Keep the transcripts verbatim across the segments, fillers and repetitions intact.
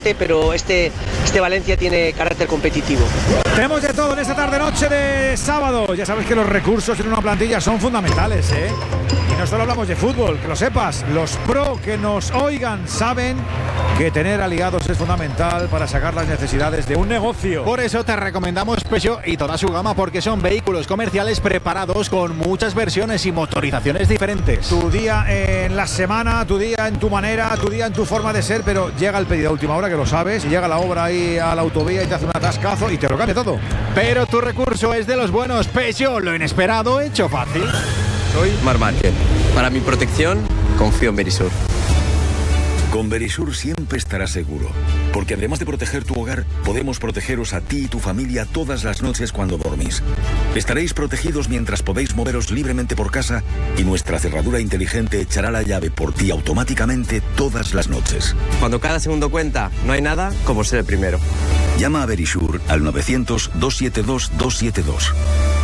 pero este, este Valencia tiene carácter competitivo. Tenemos de todo en esta tarde-noche de sábado. Ya sabes que los recursos en una plantilla son fundamentales, ¿eh? Y no solo hablamos de fútbol, que lo sepas. Los pro que nos oigan saben que tener aliados es fundamental para sacar las necesidades de un negocio. Por eso te recomendamos Peugeot y toda su gama, porque son vehículos comerciales preparados con muchas versiones y motorizaciones diferentes. Tu día en la semana, tu día en tu manera, tu día en tu forma de ser, pero llega el pedido a última hora, que lo sabes, y llega la obra ahí a la autovía y te hace un atascazo y te lo cambia todo. Pero tu recurso es de los buenos. Peugeot, lo inesperado hecho fácil. Soy Marc Márquez. Para mi protección, confío en Verisur. Con Verisur siempre estarás seguro, porque además de proteger tu hogar, podemos protegeros a ti y tu familia todas las noches cuando dormís. Estaréis protegidos mientras podéis moveros libremente por casa y nuestra cerradura inteligente echará la llave por ti automáticamente todas las noches. Cuando cada segundo cuenta, no hay nada como ser el primero. Llama a Verisur al novecientos, doscientos setenta y dos, doscientos setenta y dos.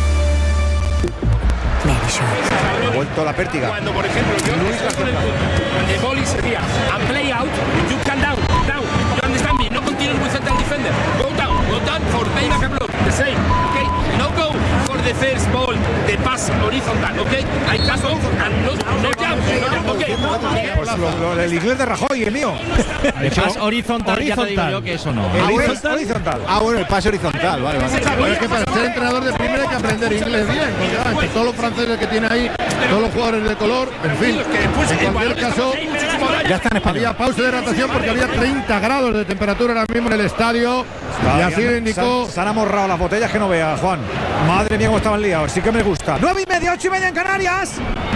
Ha vuelto la pértiga. Cuando, por ejemplo, yo Luis con el fútbol, el ball sería and play out, you can down, down. You understand me? No continue with central defender. Go down, go down for payback and block. The same, okay? No go for the first ball, the pass horizontal, okay? I can go and no, no jump, no jump, okay? Pues lo, lo, el inglés de Rajoy, el mío. El paso horizontal, ya te digo yo que eso no. El horizontal. horizontal. Ah, bueno, el paso horizontal, vale, vale. Pero es que para ser entrenador de primera hay que aprender inglés bien, porque ah, entre todos los franceses que tiene ahí, todos los jugadores de color, en fin, en cualquier caso, ya está en español. Había pausa de hidratación porque había treinta grados de temperatura ahora mismo en el estadio. Y así le indicó. Se, se han amorrado las botellas que no vea, Juan. Madre mía, cómo estaban liados. Sí que me gusta. Nueve y media, ocho y media en Canarias.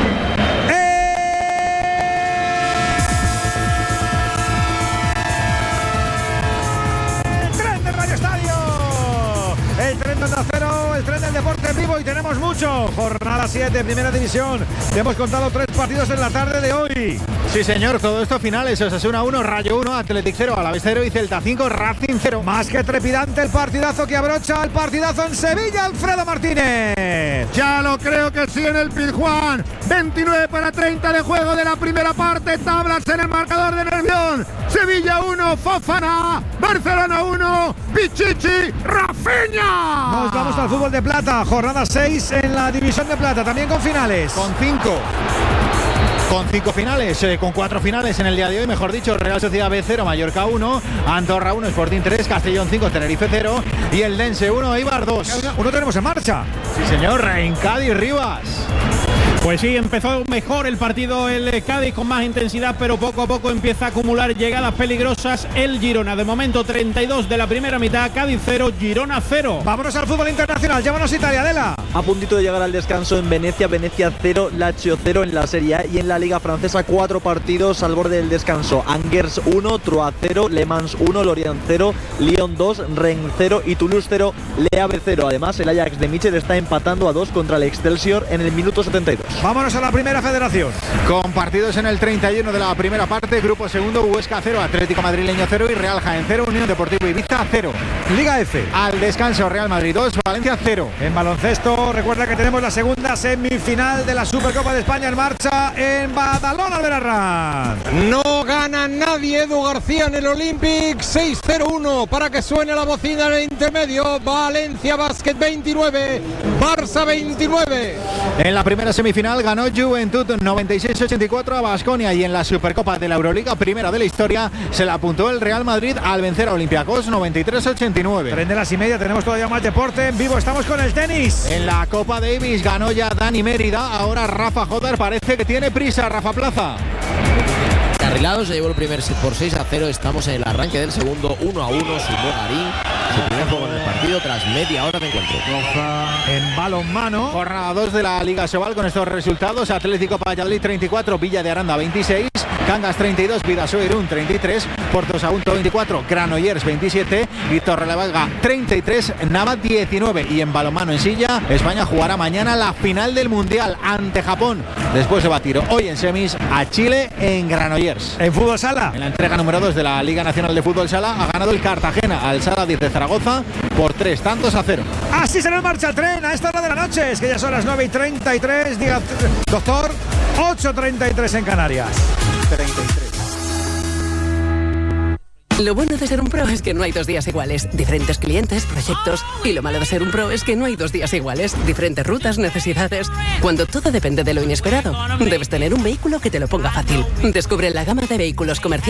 El tren de Onda Cero, el tren del deporte en vivo, y tenemos mucho. Jornada siete, primera división. Te hemos contado tres partidos en la tarde de hoy. Sí, señor, todo esto finales. Osasuna uno, Rayo uno, Athletic cero, Alavés cero y Celta cinco, Racing cero. Más que trepidante el partidazo que abrocha el partidazo en Sevilla, Alfredo Martínez. Ya lo creo que sí en el Pizjuán. veintinueve para treinta de juego de la primera parte. Tablas en el marcador de Nervión. Sevilla uno, Fofana. Barcelona uno, Pichichi, Rafinha. Nos vamos al fútbol de plata. Jornada seis en la división de plata, también con finales. Con cinco. Con cinco finales, eh, con cuatro finales en el día de hoy, mejor dicho. Real Sociedad B cero, Mallorca uno, Andorra uno, Sporting tres, Castellón cinco, Tenerife cero y el Dense uno, Eibar dos. Uno tenemos en marcha. Sí, señor, en Cádiz, Rivas. Pues sí, empezó mejor el partido el Cádiz con más intensidad, pero poco a poco empieza a acumular llegadas peligrosas el Girona. De momento treinta y dos de la primera mitad, Cádiz cero, Girona cero. Vámonos al fútbol internacional, llámanos Italia, Adela. A puntito de llegar al descanso en Venecia, Venecia cero, Lazio cero en la Serie A, y en la Liga Francesa cuatro partidos al borde del descanso. Angers uno, Troyes cero, Le Mans uno, Lorient cero, Lyon dos, Rennes cero y Toulouse cero, Le Havre cero. Además, el Ajax de Michel está empatando a dos contra el Excelsior en el minuto setenta y dos. Vámonos a la primera federación. Con partidos en el treinta y uno de la primera parte, grupo segundo, Huesca cero, Atlético Madrileño cero y Real Jaén cero, Unión Deportiva Ibiza cero. Liga F. Al descanso, Real Madrid dos, Valencia cero. En baloncesto, recuerda que tenemos la segunda semifinal de la Supercopa de España en marcha en Badalona, Alberarán. No gana nadie, Edu García en el Olympic, seis cero uno para que suene la bocina en el intermedio. Valencia Basket veintinueve, Barça veintinueve. En la primera semifinal ganó Juventud noventa y seis ochenta y cuatro a Baskonia, y en la Supercopa de la Euroliga, primera de la historia, se la apuntó el Real Madrid al vencer a Olympiacos noventa y tres ochenta y nueve. Tres de las y media, tenemos todavía más deporte en vivo, estamos con el tenis. En la Copa Davis ganó ya Dani Mérida, ahora Rafa Joder parece que tiene prisa. Rafa Plaza. Carrilado se llevó el primer set por seis a cero. Estamos en el arranque del segundo, uno a uno. Sumó Garín su primer juego en el partido tras media hora de encuentro. En balonmano, jornada dos de la Liga Sobal con estos resultados: Atlético Valladolid treinta y cuatro, Villa de Aranda veintiséis, Cangas treinta y dos, Vidasoa Irún treinta y tres, Porto Sagunto veinticuatro, Granollers veintisiete y Torrelavega treinta y tres, Nava diecinueve. Y en balonmano en silla, España jugará mañana la final del Mundial ante Japón, después de batir hoy en semis a Chile en Granollers. En fútbol sala, en la entrega número dos de la Liga Nacional de Fútbol Sala, ha ganado el Cartagena al Sala diez de Zaragoza por tres tantos a cero. Así se nos marcha el tren a esta hora de la noche, es que ya son las nueve y treinta y tres, diga doctor, ocho y treinta y tres en Canarias. treinta y tres. Lo bueno de ser un pro es que no hay dos días iguales. Diferentes clientes, proyectos. Y lo malo de ser un pro es que no hay dos días iguales. Diferentes rutas, necesidades. Cuando todo depende de lo inesperado, debes tener un vehículo que te lo ponga fácil. Descubre la gama de vehículos comerciales